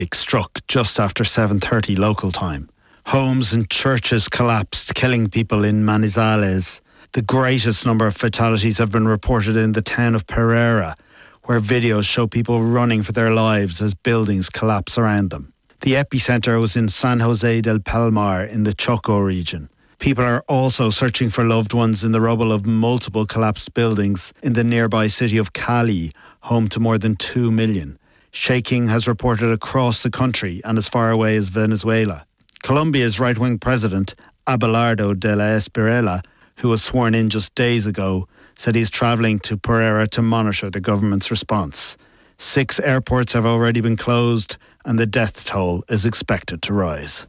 struck just after 7:30 local time. Homes and churches collapsed, killing people in Manizales. The greatest number of fatalities have been reported in the town of Pereira, where videos show people running for their lives as buildings collapse around them. The epicenter was in San Jose del Palmar in the Choco region. People are also searching for loved ones in the rubble of multiple collapsed buildings in the nearby city of Cali, home to more than 2 million. Shaking has reported across the country and as far away as Venezuela. Colombia's right-wing president, Abelardo de la Espriella, who was sworn in just days ago, said he's travelling to Pereira to monitor the government's response. 6 airports have already been closed and the death toll is expected to rise.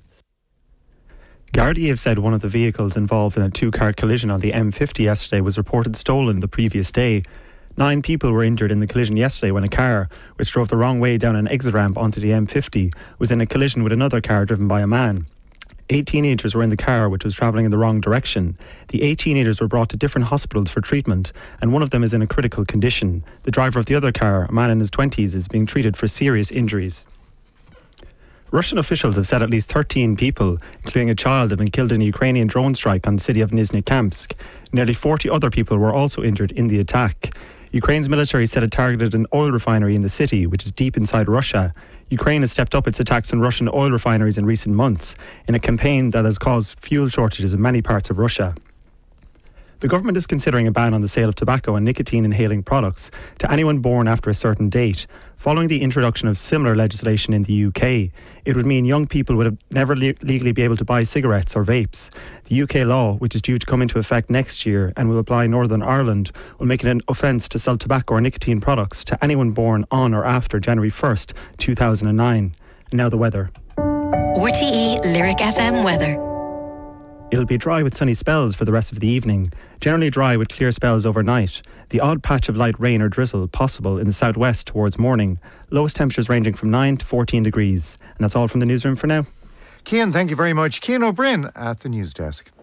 Gardaí have said one of the vehicles involved in a 2-car collision on the M50 yesterday was reported stolen the previous day. 9 people were injured in the collision yesterday when a car, which drove the wrong way down an exit ramp onto the M50, was in a collision with another car driven by a man. 8 teenagers were in the car, which was travelling in the wrong direction. The 8 teenagers were brought to different hospitals for treatment, and one of them is in a critical condition. The driver of the other car, a man in his 20s, is being treated for serious injuries. Russian officials have said at least 13 people, including a child, have been killed in a Ukrainian drone strike on the city of Nizhny-Kamsk. Nearly 40 other people were also injured in the attack. Ukraine's military said it targeted an oil refinery in the city, which is deep inside Russia. Ukraine has stepped up its attacks on Russian oil refineries in recent months, in a campaign that has caused fuel shortages in many parts of Russia. The government is considering a ban on the sale of tobacco and nicotine-inhaling products to anyone born after a certain date, following the introduction of similar legislation in the UK. It would mean young people would never legally be able to buy cigarettes or vapes. The UK law, which is due to come into effect next year and will apply in Northern Ireland, will make it an offence to sell tobacco or nicotine products to anyone born on or after January 1st, 2009. And now the weather. RTE Lyric FM weather. It'll be dry with sunny spells for the rest of the evening. Generally dry with clear spells overnight. The odd patch of light rain or drizzle possible in the southwest towards morning. Lowest temperatures ranging from 9 to 14 degrees. And that's all from the newsroom for now. Cian, thank you very much. Cian O'Brien at the news desk.